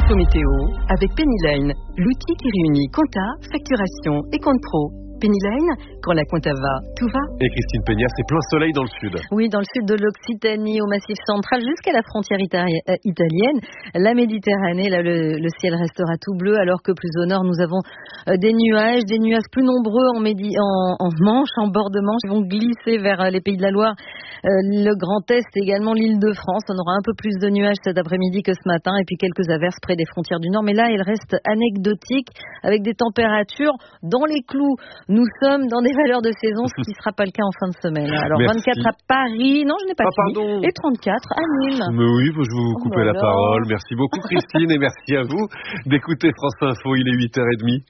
Info Météo avec Penny Lane, l'outil qui réunit compta, facturation et compte pro. Penny Lane, quand la compta va, tout va. Et Christine Peña, c'est plein soleil dans le sud. Oui, dans le sud de l'Occitanie, au Massif central, jusqu'à la frontière italienne. La Méditerranée, là, le ciel restera tout bleu, alors que plus au nord, nous avons des nuages plus nombreux en Manche, en bord de Manche, qui vont glisser vers les Pays de la Loire, le Grand Est et également l'Île-de-France. On aura un peu plus de nuages cet après-midi que ce matin, et puis quelques averses près des frontières du nord. Mais là, il reste anecdotique, avec des températures dans les clous. Nous sommes dans des valeurs de saison, ce qui ne sera pas le cas en fin de semaine. Alors, merci. 24 à Paris, non, je n'ai pas fini. Pardon. Et 34 à Nîmes. Mais oui, je vais vous couper la parole. Merci beaucoup Christine et merci à vous d'écouter France Info, il est 8h30.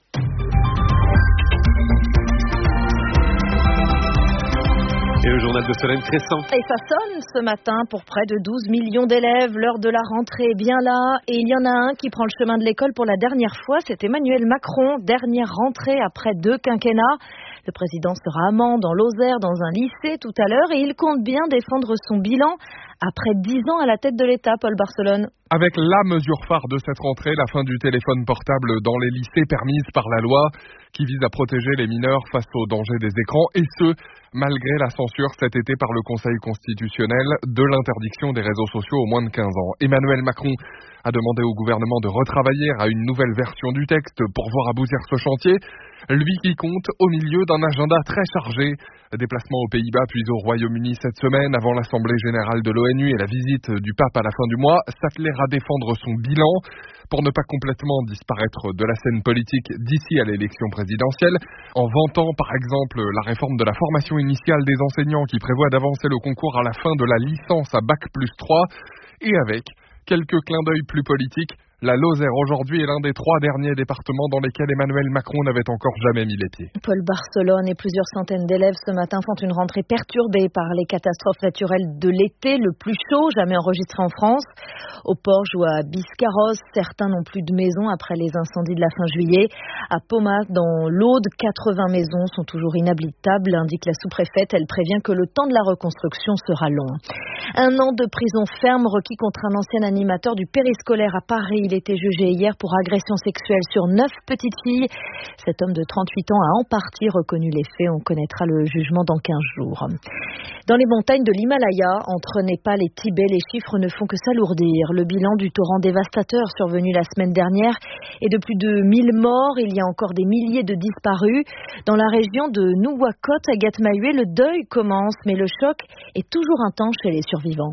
Et le journal de Solène Crescent. Et ça sonne ce matin pour près de 12 millions d'élèves. L'heure de la rentrée est bien là. Et il y en a un qui prend le chemin de l'école pour la dernière fois. C'est Emmanuel Macron. Dernière rentrée après 2 quinquennats. Le président sera amant dans l'Osère, dans un lycée tout à l'heure. Et il compte bien défendre son bilan après 10 ans à la tête de l'État, Paul Barcelone. Avec la mesure phare de cette rentrée, la fin du téléphone portable dans les lycées permise par la loi qui vise à protéger les mineurs face aux dangers des écrans, et ce, malgré la censure cet été par le Conseil constitutionnel de l'interdiction des réseaux sociaux aux moins de 15 ans. Emmanuel Macron a demandé au gouvernement de retravailler à une nouvelle version du texte pour voir aboutir ce chantier, lui qui compte au milieu d'un agenda très chargé. Déplacement aux Pays-Bas puis au Royaume-Uni cette semaine avant l'Assemblée générale de l'ONU et la visite du pape à la fin du mois, s'atteler à défendre son bilan pour ne pas complètement disparaître de la scène politique d'ici à l'élection présidentielle, en vantant par exemple la réforme de la formation initiale des enseignants qui prévoit d'avancer le concours à la fin de la licence à Bac+3, et avec quelques clins d'œil plus politiques. La Lozère aujourd'hui est l'un des 3 derniers départements dans lesquels Emmanuel Macron n'avait encore jamais mis les pieds. Paul Barcelone et plusieurs centaines d'élèves ce matin font une rentrée perturbée par les catastrophes naturelles de l'été, le plus chaud jamais enregistré en France. Au Porge ou à Biscarrosse, certains n'ont plus de maison après les incendies de la fin juillet. À Pomace, dans l'Aude, 80 maisons sont toujours inhabitables, indique la sous-préfète. Elle prévient que le temps de la reconstruction sera long. 1 an de prison ferme requis contre un ancien animateur du périscolaire à Paris. Il était jugé hier pour agression sexuelle sur 9 petites filles. Cet homme de 38 ans a en partie reconnu les faits. On connaîtra le jugement dans 15 jours. Dans les montagnes de l'Himalaya, entre Népal et Tibet, les chiffres ne font que s'alourdir. Le bilan du torrent dévastateur survenu la semaine dernière est de plus de 1000 morts. Il y a encore des milliers de disparus. Dans la région de Nuwakot, Agathe Mahué, le deuil commence, mais le choc est toujours intense chez les survivants.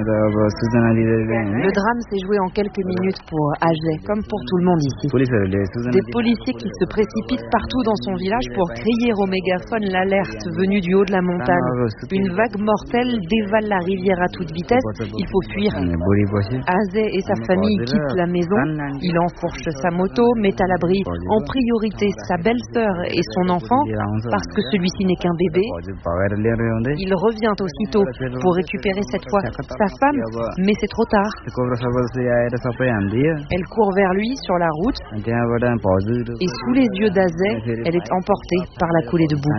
Le drame s'est joué en quelques minutes pour Ajay, comme pour tout le monde ici. Des policiers qui se précipitent partout dans son village pour crier au mégaphone l'alerte venue du haut de la montagne. Une vague mortelle dévale la rivière à toute vitesse. Il faut fuir. Ajay et sa famille quittent la maison. Il enfourche sa moto, met à l'abri en priorité sa belle-sœur et son enfant, parce que celui-ci n'est qu'un bébé. Il revient aussitôt pour récupérer cette fois sa femme, mais c'est trop tard. Elle court vers lui sur la route et sous les yeux d'Ajay, elle est emportée par la coulée de boue.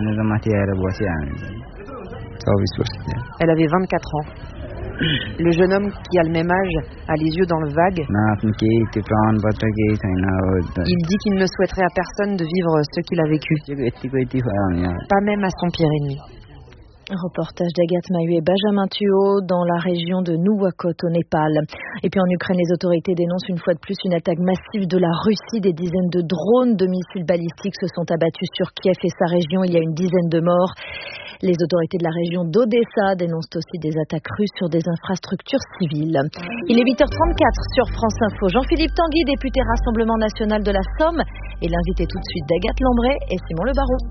Elle avait 24 ans. Le jeune homme qui a le même âge a les yeux dans le vague. Il dit qu'il ne souhaiterait à personne de vivre ce qu'il a vécu, pas même à son pire ennemi. Reportage d'Agathe Mahué et Benjamin Thuot dans la région de Nuwakot au Népal. Et puis en Ukraine, les autorités dénoncent une fois de plus une attaque massive de la Russie. Des dizaines de drones de missiles balistiques se sont abattus sur Kiev et sa région. Il y a une dizaine de morts. Les autorités de la région d'Odessa dénoncent aussi des attaques russes sur des infrastructures civiles. Il est 8h34 sur France Info. Jean-Philippe Tanguy, député Rassemblement National de la Somme, est l'invité tout de suite d'Agathe Lambray et Simon Le Baron.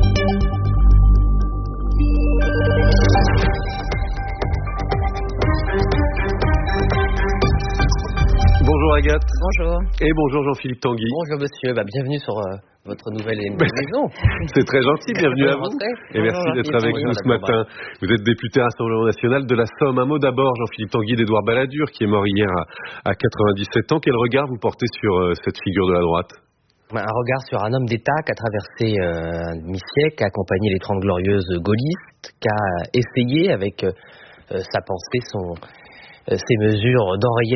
Bonjour Agathe. Bonjour. Et bonjour Jean-Philippe Tanguy. Bonjour monsieur, bienvenue sur votre nouvelle maison. C'est très gentil, bienvenue à vous. Et merci d'être avec nous ce matin. Vous êtes député Rassemblement National de la Somme. Un mot d'abord, Jean-Philippe Tanguy, d'Édouard Balladur, qui est mort hier à 97 ans. Quel regard vous portez sur cette figure de la droite ? Un regard sur un homme d'État qui a traversé un demi-siècle, qui a accompagné les 30 Glorieuses gaullistes, qui a essayé avec sa pensée, ses mesures d'enrayer